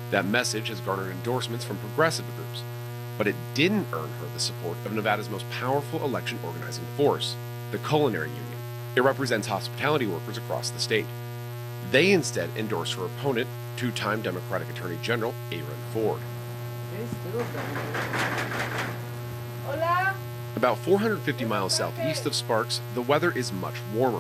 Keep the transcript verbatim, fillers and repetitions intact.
That message has garnered endorsements from progressive groups, but it didn't earn her the support of Nevada's most powerful election organizing force, the Culinary Union. It represents hospitality workers across the state. They instead endorsed her opponent, two-time Democratic Attorney General Aaron Ford. Hola. About four hundred fifty miles southeast of Sparks, the weather is much warmer.